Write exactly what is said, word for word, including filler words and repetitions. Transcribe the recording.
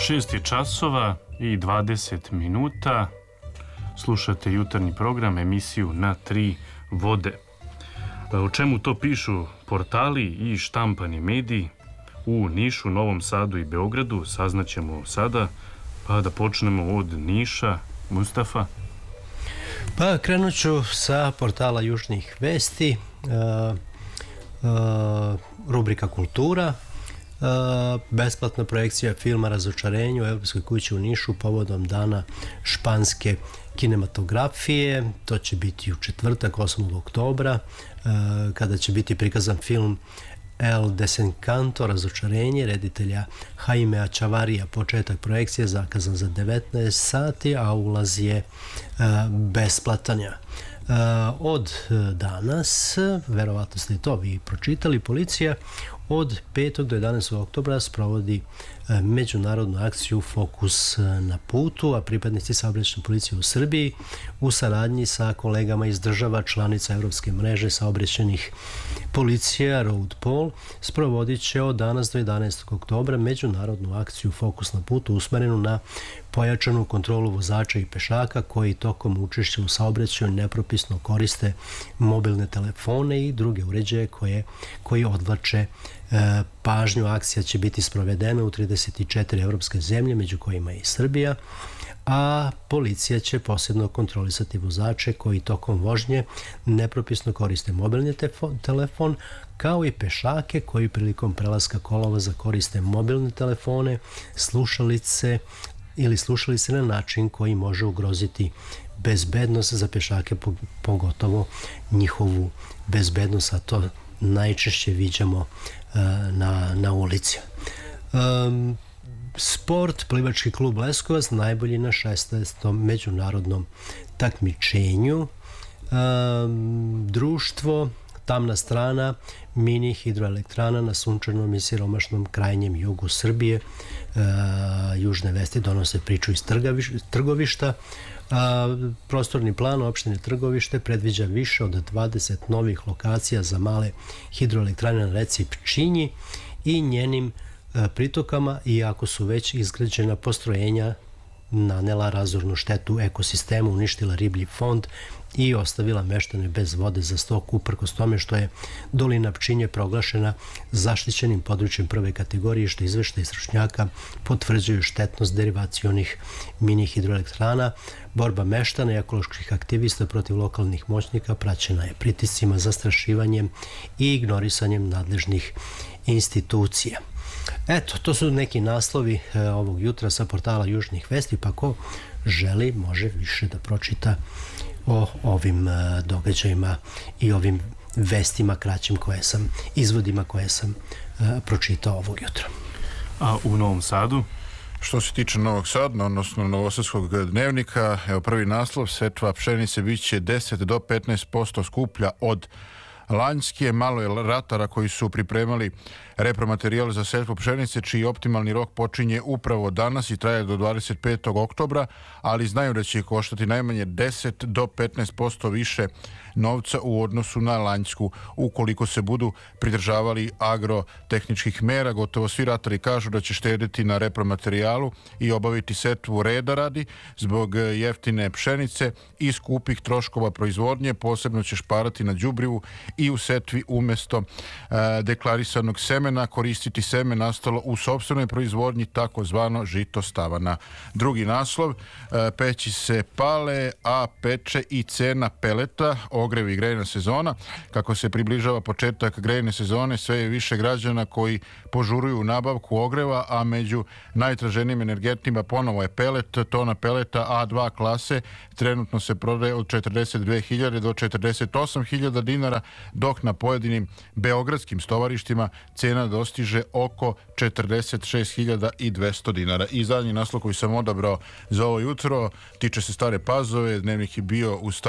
šest je časova i dvadeset minuta. Slušate jutarnji program, emisiju Na tri vode. O čemu to pišu portali i štampani mediji u Nišu, Novom Sadu i Beogradu saznaćemo sada, pa da počnemo od Niša. Mustafa? Pa krenut ću sa portala Južnih vesti, uh, uh, rubrika Kultura. Uh, besplatna projekcija filma Razočarenje u Evropskoj kući u Nišu povodom dana španske kinematografije. To će biti u četvrtak, osmog oktobra, uh, kada će biti prikazan film El Desencanto, Razočarenje, reditelja Jaimea Chavarria. Početak projekcije zakazan za devetnaest sati, a ulaz je uh, besplatan. Uh, od danas, verovatno ste to vi pročitali, policija od petog do jedanaestog oktobra sprovodi međunarodnu akciju Fokus na putu, a pripadnici saobraćajne policije u Srbiji u saradnji sa kolegama iz država članica Evropske mreže saobraćajnih policija Road Paul sprovodit će od danas do jedanaestog oktobra međunarodnu akciju Fokus na putu usmerenu na pojačanu kontrolu vozača i pešaka koji tokom učešća u saobraćaju nepropisno koriste mobilne telefone i druge uređaje koje, koji odvlače e, pažnju. Akcija će biti sprovedena u trideset četiri evropske zemlje, među kojima je i Srbija, a policija će posebno kontrolisati vozače koji tokom vožnje nepropisno koriste mobilni telefon, kao i pešake koji prilikom prelaska kolovoza koriste mobilne telefone, slušalice ili slušalice na način koji može ugroziti bezbednost za pešake, pogotovo njihovu bezbednost, a to najčešće viđamo uh, na, na ulici. Um, Sport, plivački klub Leskovac, najbolji na šesnaestom međunarodnom takmičenju. Um, društvo Tamna strana, mini hidroelektrana na sunčanom i siromašnom krajnjem jugu Srbije. Uh, Južne vesti donose priču iz Trgovišta. Uh, prostorni plan opštine Trgovište predviđa više od dvadeset novih lokacija za male hidroelektrane na reci Pčinji i njenim uh, pritokama, iako su već izgrađena postrojenja nanela razornu štetu ekosistemu, uništila riblji fond i ostavila meštane bez vode za stoku, uprkos tome što je dolina Pčinje proglašena zaštićenim područjem prve kategorije, što izveštaji stručnjaka potvrđuju štetnost derivacionih mini hidroelektrana. Borba meštana i ekoloških aktivista protiv lokalnih moćnika praćena je pritiscima, zastrašivanjem i ignorisanjem nadležnih institucija. Eto, to su neki naslovi e, ovog jutra sa portala Južnih vesti, pa ko želi može više da pročita o ovim e, događajima i ovim vestima kraćim koje sam, izvodima koje sam e, pročitao ovog jutra. A u Novom Sadu? Što se tiče Novog Sada, odnosno Novosadskog dnevnika, evo prvi naslov: setva pšenice biće deset do petnaest posto skuplja od lanjske. Malo je ratara koji su pripremali repromaterijal za setvu pšenice, čiji optimalni rok počinje upravo danas i traje do dvadeset petog oktobra, ali znaju da će koštati najmanje deset do petnaest posto više novca u odnosu na lanjsku, ukoliko se budu pridržavali agrotehničkih mera. Gotovo svi ratari kažu da će štediti na repromaterijalu i obaviti setvu reda radi zbog jeftine pšenice i skupih troškova proizvodnje. Posebno će šparati na đubrivu i u setvi umesto e, deklarisanog semena koristiti seme nastalo u sopstvenoj proizvodnji, takozvano žito stavana. Drugi naslov: e, peći se pale, a peče i cena peleta. Ogrev i grejna sezona. Kako se približava početak grejne sezone, sve je više građana koji požuruju u nabavku ogreva, a među najtraženijim energentima ponovo je pelet. Tona peleta A dva klase trenutno se prodaje od četrdeset dve hiljade do četrdeset osam hiljada dinara, dok na pojedinim beogradskim stovarištima cena dostiže oko četrdeset šest hiljada dvesta dinara. I zadnji naslov koji sam odabrao za ovo jutro tiče se Stare Pazove. Dnevnik je bio u Staroj